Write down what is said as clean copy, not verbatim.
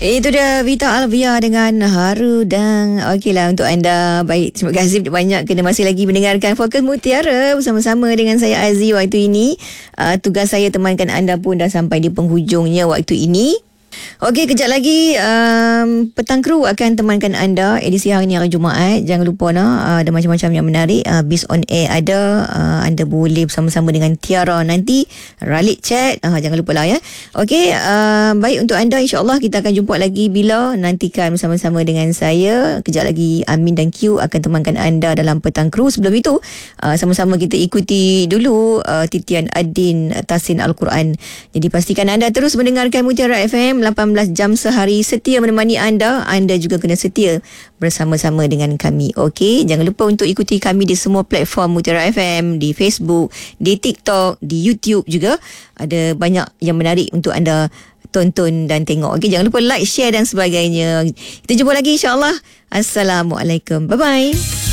Itu dia Vita Alvia dengan Harudang. Okeylah untuk anda. Baik, terima kasih banyak kena masih lagi mendengarkan Fokus Mutiara bersama-sama dengan saya Azzi waktu ini. Tugas saya temankan anda pun dah sampai di penghujungnya waktu ini. Okey, kejap lagi Petang Kru akan temankan anda edisi hari ni hari Jumaat. Jangan lupa ada macam-macam yang menarik. Biz on air ada. Anda boleh bersama-sama dengan Tiara nanti. Ralik chat. Jangan lupa lah ya. Okey, baik untuk anda, insyaAllah kita akan jumpa lagi bila nantikan bersama-sama dengan saya. Kejap lagi Amin dan Q akan temankan anda dalam Petang Kru. Sebelum itu sama-sama kita ikuti dulu titian Adin Tasin Al-Quran. Jadi pastikan anda terus mendengarkan Mutiara FM 18 jam sehari, setia menemani anda. Anda juga kena setia bersama-sama dengan kami. Okey, jangan lupa untuk ikuti kami di semua platform Mutiara FM, di Facebook, di TikTok, di YouTube juga. Ada banyak yang menarik untuk anda tonton dan tengok. Okey, jangan lupa like, share dan sebagainya. Kita jumpa lagi insya-Allah. Assalamualaikum. Bye-bye.